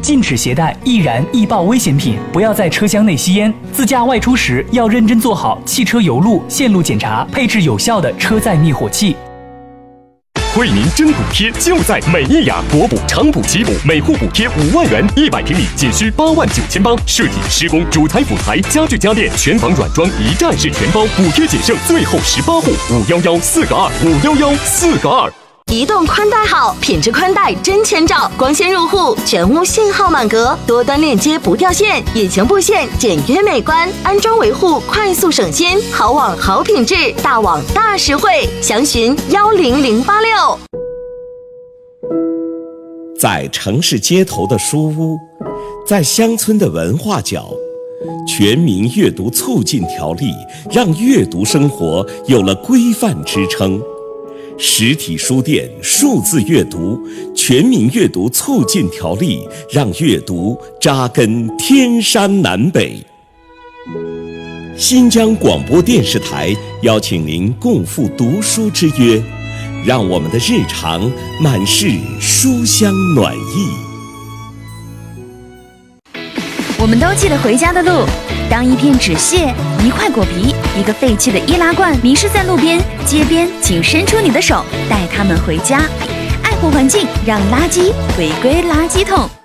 禁止携带易燃易爆危险品，不要在车厢内吸烟。自驾外出时要认真做好汽车油路、线路检查，配置有效的车载灭火器。 为您真补贴就在美益雅，国补、长补、吉补，每户补贴5万元，100平米仅需89800，设计、施工、主材、辅材、家具家电，全房软装一站式全包，补贴仅剩最后18户，511-4个2，511-4个2。 移动宽带好，品质宽带真千兆，光纤入户，全屋信号满格，多端链接不掉线，隐形布线简约美观，安装维护快速省心，好网好品质，大网大实惠，详询10086。 在城市街头的书屋，在乡村的文化角，全民阅读促进条例让阅读生活有了规范支撑。实体书店数字阅读，全民阅读促进条例让阅读扎根天山南北。新疆广播电视台邀请您共赴读书之约，让我们的日常满是书香暖意。 我们都记得回家的路，当一片纸屑、一块果皮、一个废弃的易拉罐迷失在路边、街边，请伸出你的手，带它们回家。爱护环境，让垃圾回归垃圾桶。